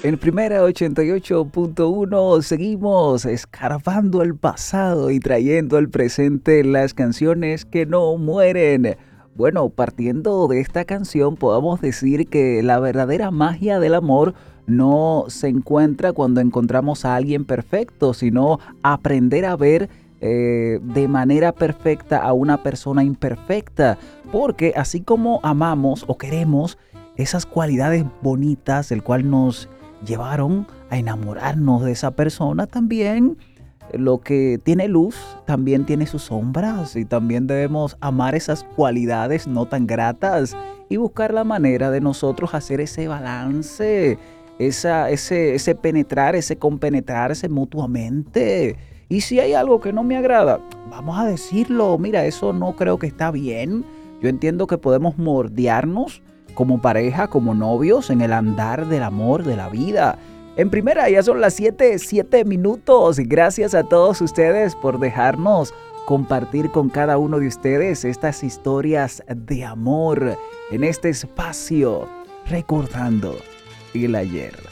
En Primera 88.1 seguimos escarbando el pasado y trayendo al presente las canciones que no mueren. Bueno, partiendo de esta canción podemos decir que la verdadera magia del amor no se encuentra cuando encontramos a alguien perfecto, sino aprender a ver de manera perfecta a una persona imperfecta. Porque así como amamos o queremos esas cualidades bonitas, el cual nos llevaron a enamorarnos de esa persona, también lo que tiene luz también tiene sus sombras y también debemos amar esas cualidades no tan gratas y buscar la manera de nosotros hacer ese balance, ese penetrar, ese compenetrarse mutuamente. Y si hay algo que no me agrada, vamos a decirlo, mira, eso no creo que está bien. Yo entiendo que podemos mordearnos como pareja, como novios, en el andar del amor, de la vida. En primera, ya son las 7 minutos. Gracias a todos ustedes por dejarnos compartir con cada uno de ustedes estas historias de amor en este espacio, recordando el ayer.